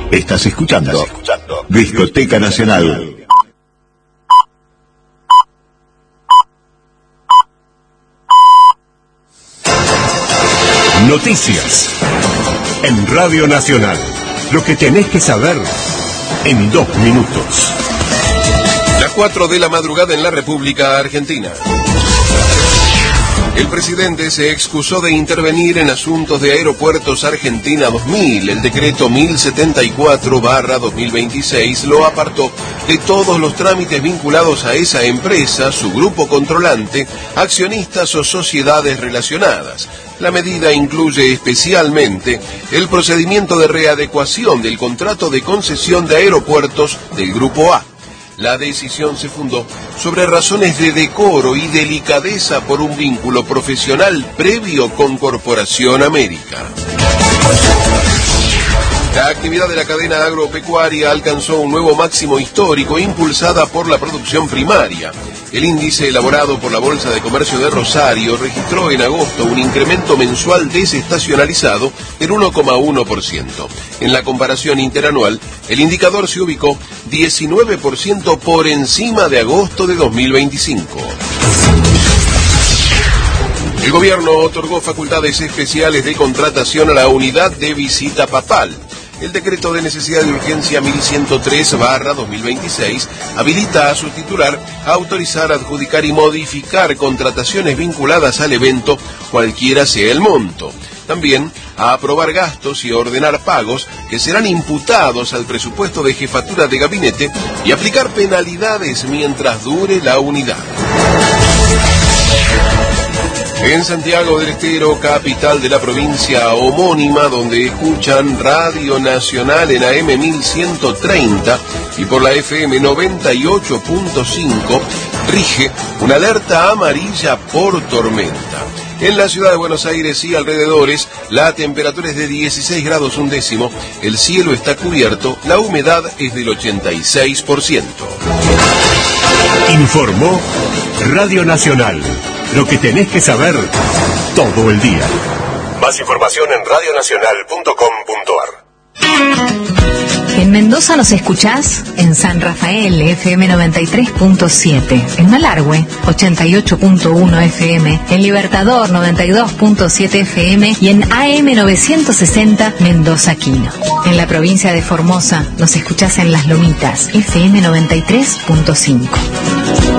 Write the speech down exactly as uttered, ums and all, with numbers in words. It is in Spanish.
Estás escuchando, Estás escuchando Discoteca Nacional. Noticias en Radio Nacional. Lo que tenés que saber en dos minutos. Las cuatro de la madrugada en la República Argentina. El presidente se excusó de intervenir en asuntos de Aeropuertos Argentina dos mil. El decreto mil setenta y cuatro barra dos mil veintiséis lo apartó de todos los trámites vinculados a esa empresa, su grupo controlante, accionistas o sociedades relacionadas. La medida incluye especialmente el procedimiento de readecuación del contrato de concesión de aeropuertos del Grupo A. La decisión se fundó sobre razones de decoro y delicadeza por un vínculo profesional previo con Corporación América. La actividad de la cadena agropecuaria alcanzó un nuevo máximo histórico impulsada por la producción primaria. El índice elaborado por la Bolsa de Comercio de Rosario registró en agosto un incremento mensual desestacionalizado del uno coma uno por ciento. En la comparación interanual, el indicador se ubicó diecinueve por ciento por encima de agosto de dos mil veinticinco. El gobierno otorgó facultades especiales de contratación a la unidad de visita papal. El decreto de necesidad de urgencia mil ciento tres barra dos mil veintiséis habilita a su titular a autorizar, adjudicar y modificar contrataciones vinculadas al evento, cualquiera sea el monto. También a aprobar gastos y ordenar pagos que serán imputados al presupuesto de jefatura de gabinete y aplicar penalidades mientras dure la unidad. En Santiago del Estero, capital de la provincia homónima, donde escuchan Radio Nacional en A M mil ciento treinta y por la F M noventa y ocho punto cinco, rige una alerta amarilla por tormenta. En la ciudad de Buenos Aires y alrededores, la temperatura es de dieciséis grados un décimo, el cielo está cubierto, la humedad es del ochenta y seis por ciento. Informó Radio Nacional. Lo que tenés que saber todo el día. Más información en radio nacional punto com punto a r. En Mendoza nos escuchás en San Rafael, F M noventa y tres punto siete, en Malargüe, ochenta y ocho punto uno F M, en Libertador, noventa y dos punto siete F M y en A M novecientos sesenta Mendoza Quino. En la provincia de Formosa nos escuchás en Las Lomitas, F M noventa y tres punto cinco.